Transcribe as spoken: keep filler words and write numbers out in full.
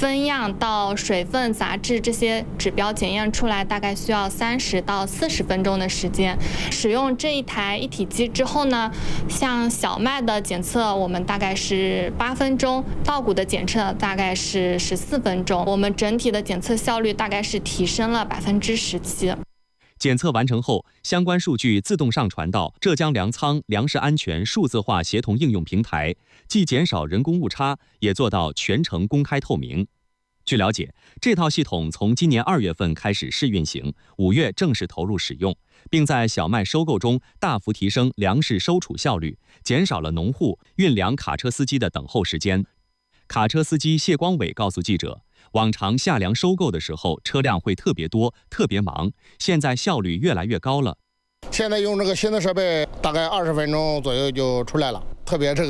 分样到水分、杂质这些指标检验出来，大概需要三十到四十分钟的时间。使用这一台一体机之后呢，像小麦的检测我们大概是八分钟，稻谷的检测大概是十四分钟，我们整体的检测效率大概是提升了百分之十七。 检测完成后，相关数据自动上传到浙江粮仓粮食安全数字化协同应用平台，既减少人工误差，也做到全程公开透明。据了解，这套系统从今年二月份开始试运行，五月正式投入使用，并在小麦收购中大幅提升粮食收储效率，减少了农户、运粮卡车司机的等候时间。卡车司机谢光伟告诉记者，往常下粮收购的时候车辆会特别多、特别忙，现在效率越来越高了。 现在用这个新的设备，大概二十分钟左右就出来了，特别这个。